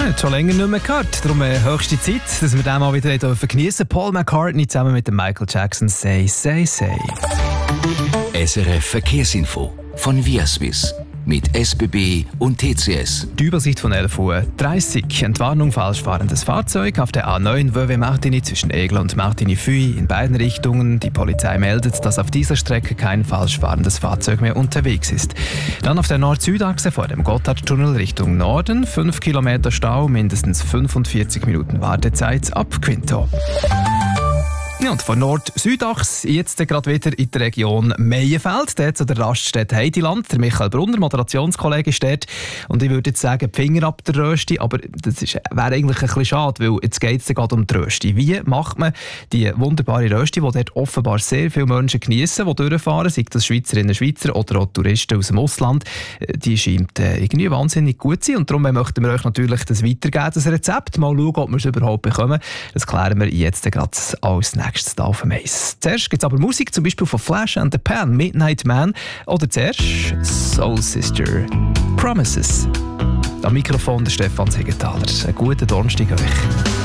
Schon länger nicht mehr gehört. Darum höchste Zeit, dass wir den mal wieder geniessen dürfen. Paul McCartney zusammen mit dem Michael Jackson. Say, say, say. SRF Verkehrsinfo von Viaswiss. Mit SBB und TCS. Die Übersicht von 11:30 Uhr. Entwarnung falsch fahrendes Fahrzeug auf der A9 Vevey-Martigny zwischen Egel und Martigny-Fuy in beiden Richtungen. Die Polizei meldet, dass auf dieser Strecke kein falsch fahrendes Fahrzeug mehr unterwegs ist. Dann auf der Nord-Süd-Achse vor dem Gotthardtunnel Richtung Norden. 5 Kilometer Stau, mindestens 45 Minuten Wartezeit ab Quinto. Ja, und von Nord-Südachse jetzt gerade wieder in der Region Meienfeld, dort zu der Raststätte Heidiland. Der Michael Brunner, Moderationskollege, ist dort. Und ich würde jetzt sagen, die Finger ab der Rösti, aber das wäre eigentlich ein bisschen schade, weil jetzt geht es gerade um die Rösti. Wie macht man die wunderbare Rösti, die dort offenbar sehr viele Menschen geniessen, die durchfahren, sei das Schweizerinnen und Schweizer oder auch Touristen aus dem Ausland, die scheint irgendwie wahnsinnig gut zu sein. Und darum möchten wir euch natürlich das weitergeben, das Rezept. Mal schauen, ob wir es überhaupt bekommen. Das klären wir jetzt gerade als nächstes da auf dem Eis. Zuerst gibt es aber Musik, zum Beispiel von Flash and the Pan, Midnight Man. Oder zuerst Soul Sister, Promises. Am Mikrofon der Stefan Siegenthaler. Einen guten Donnerstag euch.